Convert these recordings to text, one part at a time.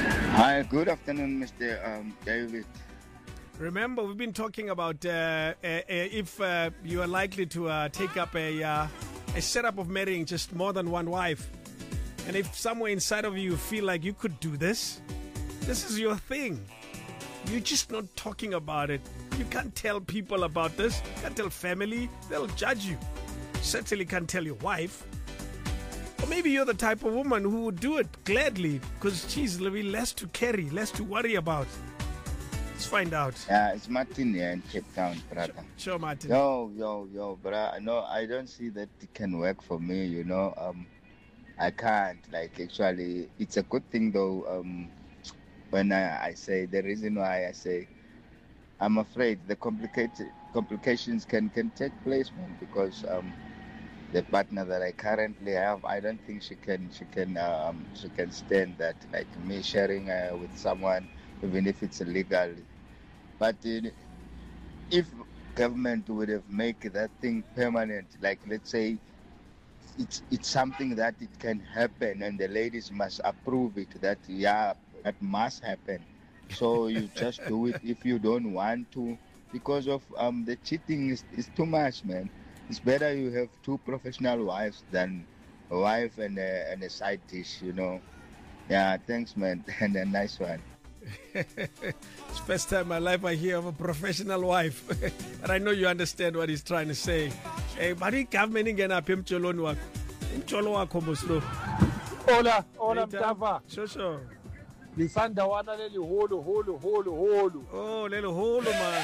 Hi, good afternoon, Mr. David. Remember, we've been talking about if you are likely to take up a setup of marrying just more than one wife. And if somewhere inside of you feel like you could do this is your thing. You're just not talking about it. You can't tell people about this. You can't tell family. They'll judge you. Certainly can't tell your wife. Or maybe you're the type of woman who would do it gladly because, geez, there'll be less to carry, less to worry about. Let's find out. Yeah, it's Martin here in Cape Town, brother. Sure, Martin. Yo, brother. No, I don't see that it can work for me, I can't. Like, actually, it's a good thing, though, when I say, the reason why I say, I'm afraid the complications can take place, man, because the partner that I currently have, I don't think she can stand that, like me sharing with someone, even if it's illegal. But if government would have make that thing permanent, like let's say it's something that it can happen, and the ladies must approve it. That must happen. So you just do it if you don't want to, because of the cheating is too much, man. It's better you have two professional wives than a wife and a side dish, Yeah, thanks, man, and a nice one. It's the first time in my life I hear of a professional wife. But I know you understand what he's trying to say. Hey, but he government ingena phi emtholweni wakho. Imtholo wakho mboslo. Hola Mtava. Sure. Lisandawana leli holo. Oh, lelo holo man.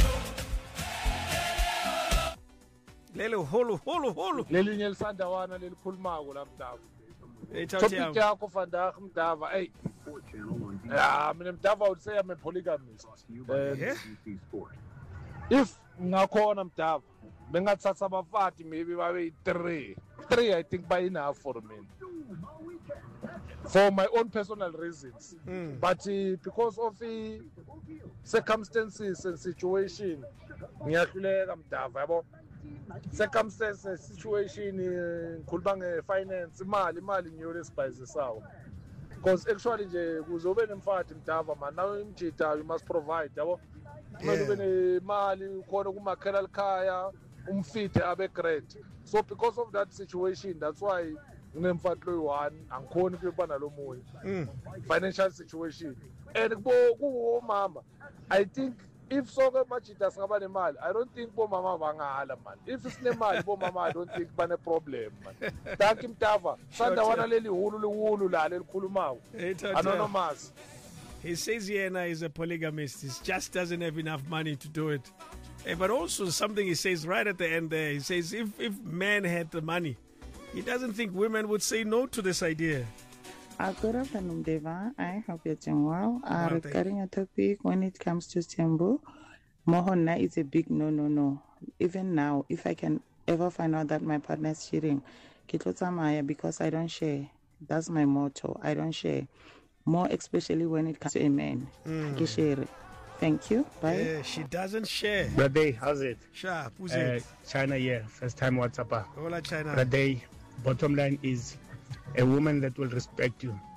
Lelo holo. Lelinye lisandawana lelikhulumako la Mtava. Hey, ciao. Topic yakho vandag Mtava. Hey. Yeah, mina Mtava would say I'm a polygamist. If ngakhona Mtava, bengathatha abafati maybe babe 3 I think by enough for me. For my own personal reasons. But because of the circumstances and situation, ngiyahluleka Mtava yabo. Circumstances, situation, ngikhuluma finance, imali ngiyo lesibhayizisayo. Because actually nje kuzobe nemfati Mtava man, now imjita you must provide yabo. Kumele ube nemali khona kumakhela likhaya, umfide abe great. So because of that situation, that's why nginemfati loyi-1 angikhoni ukuba nalomunye. Financial situation. And kuwo mama, I think if sonke majita singaba nemali, I don't think bomama bangala man. If sinemali bomama, I don't think bane problem man. Thank you Mtava. Sandawana leli hulu la lelikhulumayo. Anonymous. He says Yena is a polygamist. He just doesn't have enough money to do it. But also something he says right at the end there. He says if men had the money, he doesn't think women would say no to this idea. Good afternoon, Deva. I hope you're doing well. Regarding a topic, when it comes to Tembu, Mohona is a big no. Even now, if I can ever find out that my partner is cheating, Kitlotamaya, because I don't share. That's my motto. I don't share. More especially when it comes to a man. Thank you. Bye. Yeah, she doesn't share. Brother, how's it? Sharp. Who's it? China here. First time WhatsApper. Hola, China. Brother, bottom line is a woman that will respect you